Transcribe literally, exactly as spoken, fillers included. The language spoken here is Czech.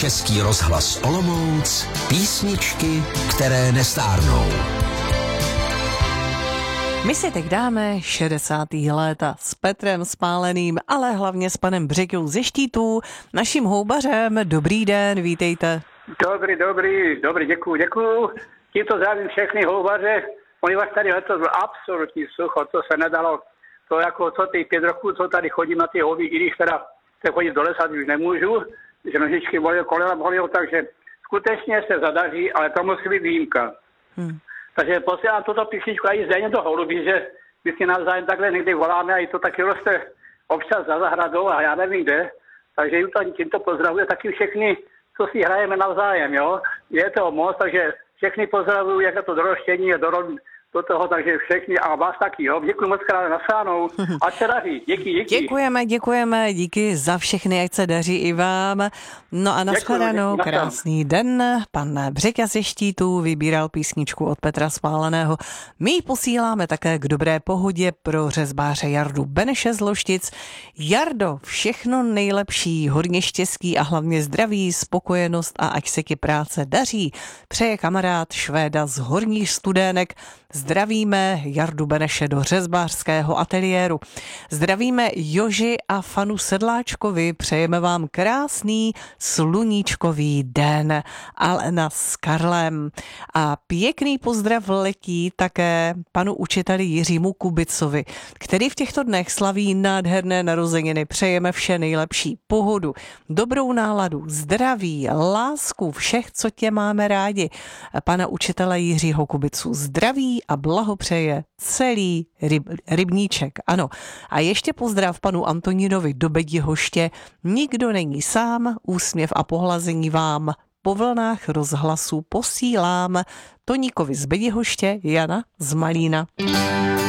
Český rozhlas Olomouc, písničky, které nestárnou. My si teď dáme šedesátá léta s Petrem Spáleným, ale hlavně s panem Břeťou ze Štítů, naším houbařem. Dobrý den, vítejte. Dobrý, dobrý, dobrý, děkuju, děkuju. Tímto zdravím všechny houbaře. Oni vás tady letos byl absolutní sucho, co se nedalo. To jako co ty pět roků, co tady chodím na ty houby, i když teda se chodit do lesa, už nemůžu, že nožičky bolí, kolena bolí, takže skutečně se zadaří, ale to musí být výjimka. Hmm. Takže posílám tuto písničku i zřejmě do holubí, že my si navzájem takhle někdy voláme a i to taky roste občas za zahradou a já nevím kde. Takže tímto pozdravuje taky všechny, co si hrajeme navzájem, jo. Je to moc, takže všechny pozdravuju, jak je to doroštění a do, do toho, takže všechny a vás taky, jo. Děkuji moc krát na sánou. A se daří, díky, díky. Děkujeme, děkujeme, díky za všechny, ať se daří i vám. No a nashledanou, krásný den. Pan Břeťa ze Štítů vybíral písničku od Petra Spáleného. My ji posíláme také k dobré pohodě pro řezbáře Jardu Beneše z Loštic. Jardo, všechno nejlepší, hodně štěstí a hlavně zdraví, spokojenost a ať se ti práce daří. Přeje kamarád Švéda z Horních Studének. Zdravíme Jardu Beneše do řezbářského ateliéru. Zdravíme Joži a Fanu Sedláčkovi. Přejeme vám krásný sluníčkový den. Alena s Karlem. A pěkný pozdrav letí také panu učiteli Jiřímu Kubicovi, který v těchto dnech slaví nádherné narozeniny. Přejeme vše nejlepší, pohodu, dobrou náladu, zdraví, lásku, všech, co tě máme rádi. Pana učitele Jiřího Kubicu zdraví a blahopřeje celý ryb, rybníček. Ano. A ještě pozdrav panu Antonínovi do Bedihoště. Nikdo není sám, úsměv a pohlazení vám po vlnách rozhlasu posílám. Toníkovi z Bedihoště, Jana z Malína.